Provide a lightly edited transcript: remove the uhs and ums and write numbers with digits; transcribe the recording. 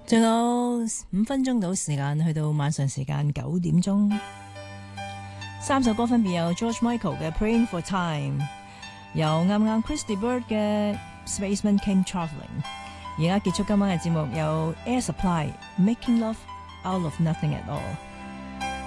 仲有5分鐘到時間，去到晚上時間9點鐘。3首歌分別有 George Michael 嘅 Praying for Time， 有啱啱 Christy Bird 嘅 Spaceman Came Travelling。而家結束今晚嘅節目有 Air Supply Making Love Out of Nothing at All。